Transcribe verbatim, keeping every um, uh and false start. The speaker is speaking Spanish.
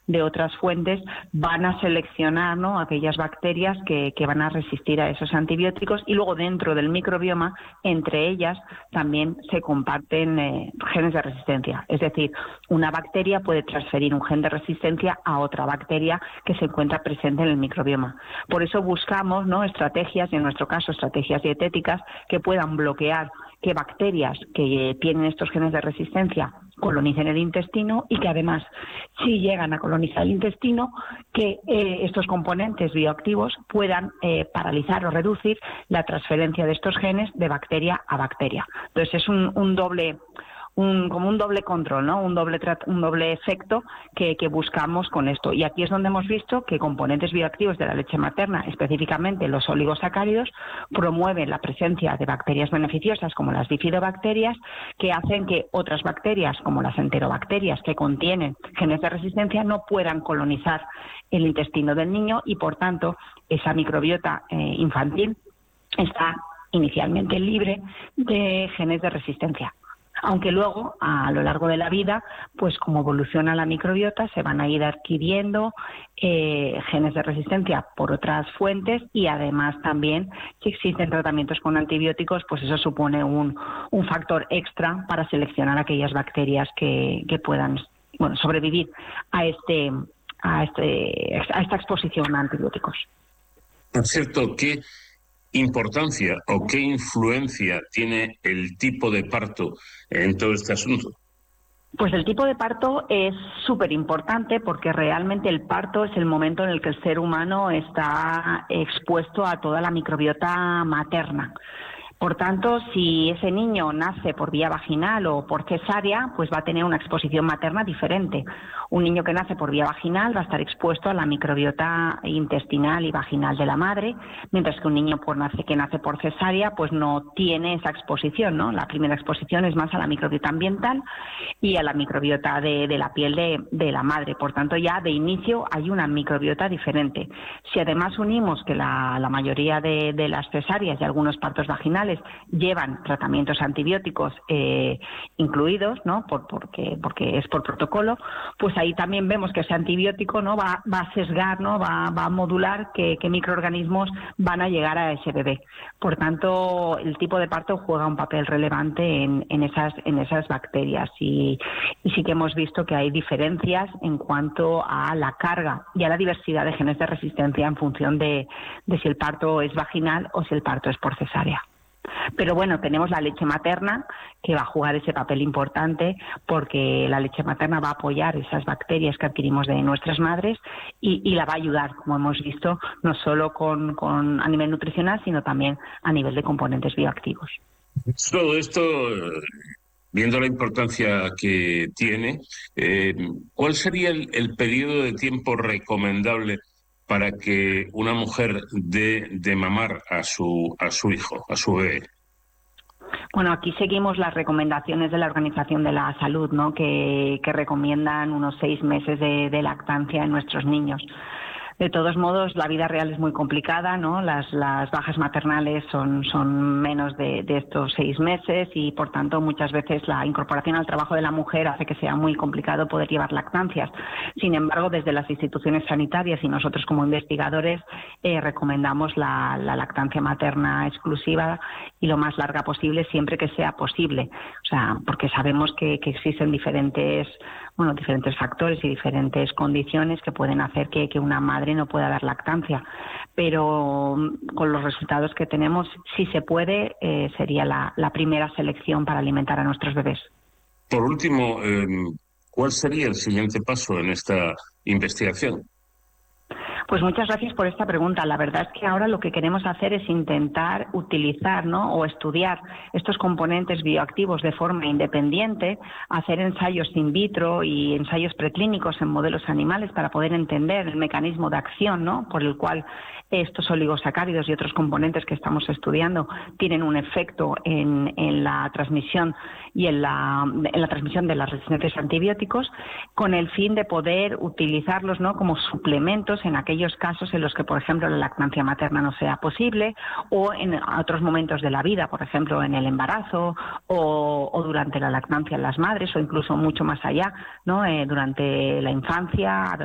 de otras fuentes, van a seleccionar, ¿no?, aquellas bacterias que, que van a resistir a esos antibióticos, y luego dentro del microbioma, entre ellas también se comparten eh, genes de resistencia. Es decir, una bacteria puede transferir un gen de resistencia a otra bacteria que se encuentra presente en el microbioma. Por eso buscamos, ¿no?, estrategias, y en nuestro caso estrategias dietéticas, que puedan bloquear que bacterias que tienen estos genes de resistencia colonicen el intestino, y que además, si llegan a colonizar el intestino, que eh, estos componentes bioactivos puedan eh, paralizar o reducir la transferencia de estos genes de bacteria a bacteria. Entonces es un, un doble... Un, como un doble control, ¿no?, un doble un doble efecto que, que buscamos con esto. Y aquí es donde hemos visto que componentes bioactivos de la leche materna, específicamente los oligosacáridos, promueven la presencia de bacterias beneficiosas como las bifidobacterias, que hacen que otras bacterias como las enterobacterias, que contienen genes de resistencia, no puedan colonizar el intestino del niño, y por tanto esa microbiota eh, infantil está inicialmente libre de genes de resistencia. Aunque luego, a lo largo de la vida, pues como evoluciona la microbiota, se van a ir adquiriendo eh, genes de resistencia por otras fuentes, y además también, si existen tratamientos con antibióticos, pues eso supone un, un factor extra para seleccionar aquellas bacterias que, que puedan, bueno, sobrevivir a este, a este, a esta exposición a antibióticos. Por cierto, ¿qué importancia o qué influencia tiene el tipo de parto en todo este asunto? Pues el tipo de parto es súper importante, porque realmente el parto es el momento en el que el ser humano está expuesto a toda la microbiota materna. Por tanto, si ese niño nace por vía vaginal o por cesárea, pues va a tener una exposición materna diferente. Un niño que nace por vía vaginal va a estar expuesto a la microbiota intestinal y vaginal de la madre, mientras que un niño por nace, que nace por cesárea, pues no tiene esa exposición, ¿no? La primera exposición es más a la microbiota ambiental y a la microbiota de, de la piel de, de la madre. Por tanto, ya de inicio hay una microbiota diferente. Si además unimos que la, la mayoría de, de las cesáreas y algunos partos vaginales llevan tratamientos antibióticos eh, incluidos, ¿no?, por, porque, porque es por protocolo, pues ahí también vemos que ese antibiótico, ¿no?, va, va a sesgar, ¿no?, va, va a modular qué, qué microorganismos van a llegar a ese bebé. Por tanto, el tipo de parto juega un papel relevante en, en, esas, en esas bacterias, y, y sí que hemos visto que hay diferencias en cuanto a la carga y a la diversidad de genes de resistencia en función de, de si el parto es vaginal o si el parto es por cesárea. Pero bueno, tenemos la leche materna, que va a jugar ese papel importante, porque la leche materna va a apoyar esas bacterias que adquirimos de nuestras madres, y, y la va a ayudar, como hemos visto, no solo con, con a nivel nutricional, sino también a nivel de componentes bioactivos. Todo esto, viendo la importancia que tiene, eh, ¿cuál sería el, el periodo de tiempo recomendable para que una mujer dé de mamar a su a su hijo, a su bebé? Bueno, aquí seguimos las recomendaciones de la Organización de la Salud, ¿no?, que, que recomiendan unos seis meses de, de lactancia en nuestros niños. De todos modos, la vida real es muy complicada, ¿no? Las, las bajas maternales son, son menos de, de estos seis meses, y por tanto muchas veces la incorporación al trabajo de la mujer hace que sea muy complicado poder llevar lactancias. Sin embargo, desde las instituciones sanitarias y nosotros como investigadores eh, recomendamos la, la lactancia materna exclusiva y lo más larga posible, siempre que sea posible. O sea, porque sabemos que, que existen diferentes, bueno, diferentes factores y diferentes condiciones que pueden hacer que, que una madre no pueda dar lactancia, pero con los resultados que tenemos, si se puede, eh, sería la, la primera selección para alimentar a nuestros bebés. Por último, eh, ¿cuál sería el siguiente paso en esta investigación? Pues muchas gracias por esta pregunta. La verdad es que ahora lo que queremos hacer es intentar utilizar, ¿no?, o estudiar estos componentes bioactivos de forma independiente, hacer ensayos in vitro y ensayos preclínicos en modelos animales para poder entender el mecanismo de acción, ¿no?, por el cual estos oligosacáridos y otros componentes que estamos estudiando tienen un efecto en, en la transmisión y en la, en la transmisión de las resistencias a antibióticos, con el fin de poder utilizarlos, ¿no?, como suplementos en aquellos casos en los que, por ejemplo, la lactancia materna no sea posible, o en otros momentos de la vida, por ejemplo, en el embarazo o, o durante la lactancia en las madres, o incluso mucho más allá, ¿no?, eh, durante la infancia,